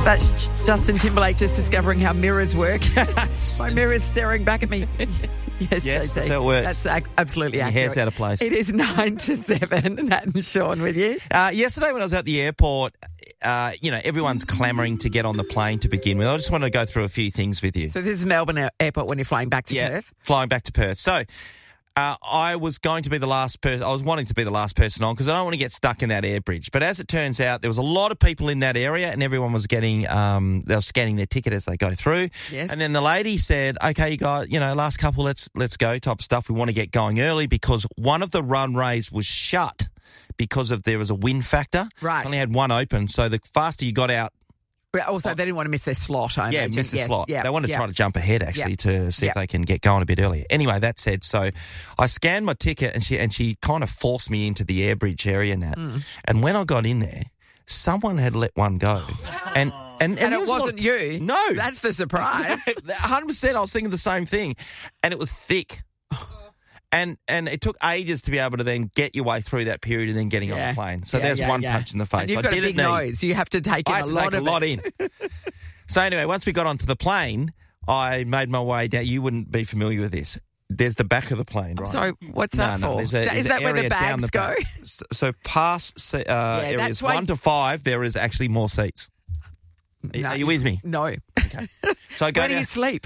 That's Justin Timberlake just discovering how mirrors work. My mirror's staring back at me. Yes, JT. That's how it works. That's absolutely Your accurate. hair's out of place. It is 9 to 7. Nat and Sean with you. Yesterday when I was at the airport, everyone's clamouring to get on the plane to begin with. I just want to go through a few things with you. So this is Melbourne Airport when you're flying back to Perth? Flying back to Perth. So I was going to be the last person. I was wanting to be the last person on because I don't want to get stuck in that air bridge. But as it turns out, there was a lot of people in that area and everyone was getting, they were scanning their ticket as they go through. Yes. And then the lady said, okay, you guys, last couple, let's go type of stuff. We want to get going early because one of the runways was shut because there was a wind factor. Right. Only had one open. So the faster you got out. Also, they didn't want to miss their slot. Miss the slot. Yeah, they wanted to try to jump ahead, actually, to see if Yeah. they can get going a bit earlier. Anyway, that said, so I scanned my ticket and she kind of forced me into the airbridge area, Nat. And when I got in there, someone had let one go. And it wasn't you. No. That's the surprise. 100%, I was thinking the same thing. And it was thick. And it took ages to be able to then get your way through that period and then getting on the plane. So there's one punch in the face. And you've got a big nose. You have to take in I had to take a lot in. So anyway, once we got onto the plane, I made my way down. You wouldn't be familiar with this. There's the back of the plane, right? So what's that for? Is that where the bags go? So past areas 1 to 5, there is actually more seats. Are you with me? No. Okay. So I go Where do down, you sleep?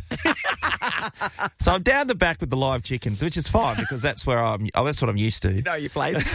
So I'm down the back with the live chickens, which is fine because that's what I'm used to. No, you place.